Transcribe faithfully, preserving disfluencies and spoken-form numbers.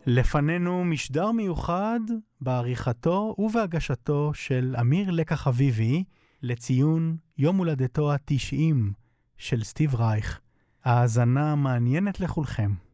לפנינו משדר מיוחד בעריכתו ובהגשתו של אמיר לקח אביבי לציון יום הולדתו ה-תשעים של סטיב רייך. האזנה מעניינת לכולכם.